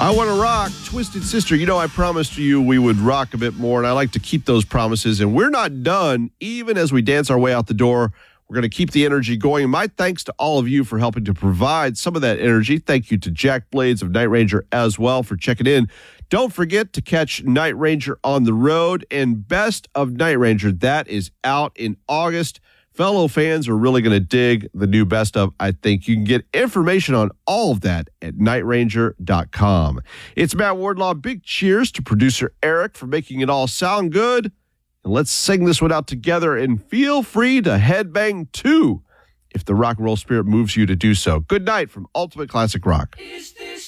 I Want to Rock, Twisted Sister. You know, I promised you we would rock a bit more, and I like to keep those promises. And we're not done. Even as we dance our way out the door, we're going to keep the energy going. My thanks to all of you for helping to provide some of that energy. Thank you to Jack Blades of Night Ranger as well for checking in. Don't forget to catch Night Ranger on the road and Best of Night Ranger. That is out in August. Fellow fans are really going to dig the new Best of, I think. You can get information on all of that at nightranger.com. It's Matt Wardlaw. Big cheers to producer Eric for making it all sound good. And let's sing this one out together, and feel free to headbang too if the rock and roll spirit moves you to do so. Good night from Ultimate Classic Rock.